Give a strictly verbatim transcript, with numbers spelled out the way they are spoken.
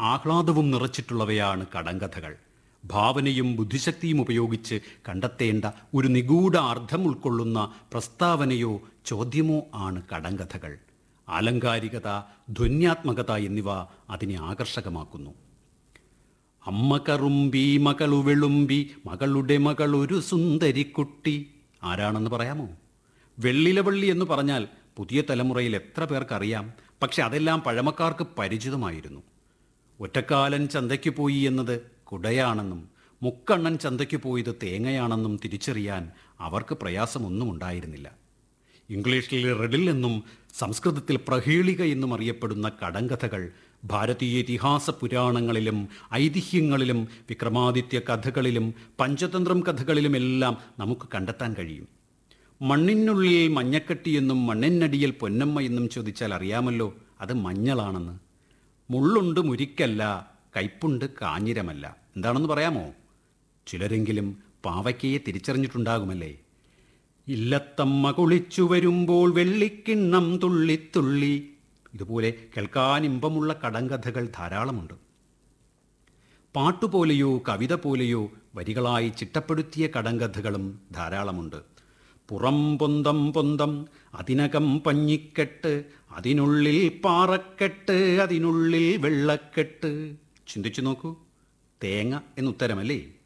ആഹ്ലാദവും നിറച്ചിട്ടുള്ളവയാണ് കടങ്കഥകൾ. ഭാവനയും ബുദ്ധിശക്തിയും ഉപയോഗിച്ച് കണ്ടെത്തേണ്ട ഒരു നിഗൂഢ അർത്ഥം ഉൾക്കൊള്ളുന്ന പ്രസ്താവനയോ ചോദ്യമോ ആണ് കടങ്കഥകൾ. ആലങ്കാരികത, ധ്വന്യാത്മകത എന്നിവ അതിനെ ആകർഷകമാക്കുന്നു. അമ്മ കറുമ്പി മകളു വെളുമ്പി മകളുടെ മകളൊരു സുന്ദരിക്കുട്ടി. ആരാണെന്ന് പറയാമോ? വെള്ളിലവള്ളി എന്ന് പറഞ്ഞാൽ പുതിയ തലമുറയിൽ എത്ര പേർക്കറിയാം? പക്ഷെ അതെല്ലാം പഴമക്കാർക്ക് പരിചിതമായിരുന്നു. ഒറ്റക്കാലൻ ചന്തയ്ക്ക് പോയി എന്നത് കുടയാണെന്നും മുക്കണ്ണൻ ചന്തയ്ക്ക് പോയത് തേങ്ങയാണെന്നും തിരിച്ചറിയാൻ അവർക്ക് പ്രയാസമൊന്നും ഉണ്ടായിരുന്നില്ല. ഇംഗ്ലീഷിൽ റിഡിൽ എന്നും സംസ്കൃതത്തിൽ പ്രഹേളിക എന്നും അറിയപ്പെടുന്ന കടങ്കഥകൾ ഭാരതീയ ഇതിഹാസ പുരാണങ്ങളിലും ഐതിഹ്യങ്ങളിലും വിക്രമാദിത്യ കഥകളിലും പഞ്ചതന്ത്രം കഥകളിലുമെല്ലാം നമുക്ക് കണ്ടെത്താൻ കഴിയും. മണ്ണിനുള്ളിൽ മഞ്ഞക്കട്ടിയെന്നും മണ്ണിനടിയിൽ പൊന്നമ്മ എന്നും ചോദിച്ചാൽ അറിയാമല്ലോ, അത് മഞ്ഞളാണെന്ന്. മുള്ളുണ്ട് മുരിക്കല്ല, കയ്പുണ്ട് കാഞ്ഞിരമല്ല. എന്താണെന്ന് പറയാമോ? ചിലരെങ്കിലും പാവയ്ക്കയെ തിരിച്ചറിഞ്ഞിട്ടുണ്ടാകുമല്ലേ. ഇല്ലത്തമ്മ കുളിച്ചു വരുമ്പോൾ വെള്ളിക്കിണ്ണം തുള്ളിത്തുള്ളി. ഇതുപോലെ കേൾക്കാൻ ഇമ്പമുള്ള കടങ്കഥകൾ ധാരാളമുണ്ട്. പാട്ടുപോലെയോ കവിത പോലെയോ വരികളായി ചിട്ടപ്പെടുത്തിയ കടങ്കഥകളും ധാരാളമുണ്ട്. പുറം പൊന്തം പൊന്തം അതിനകം പഞ്ഞിക്കെട്ട്, അതിനുള്ളിൽ പാറക്കെട്ട്, അതിനുള്ളിൽ വെള്ളക്കെട്ട്. ചിന്തിച്ചു നോക്കൂ, തേങ്ങ എന്നുത്തരമല്ലേ?